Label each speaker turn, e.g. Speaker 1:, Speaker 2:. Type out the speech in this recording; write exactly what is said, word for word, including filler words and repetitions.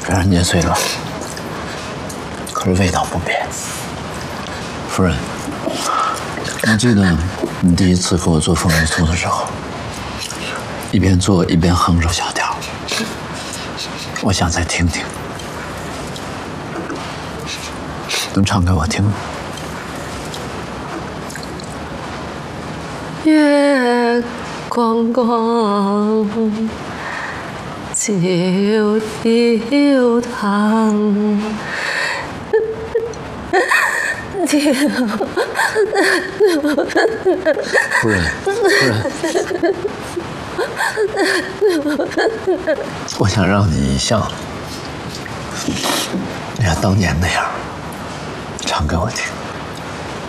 Speaker 1: 虽然年岁老，可是味道不变。夫人，你记得你第一次给我做凤梨酥的时候，一边做一边哼着小调，我想再听听，能唱给我听吗？
Speaker 2: 月光光，照跳堂。
Speaker 1: 夫人，夫人，我想让你像，像当年那样唱给我听。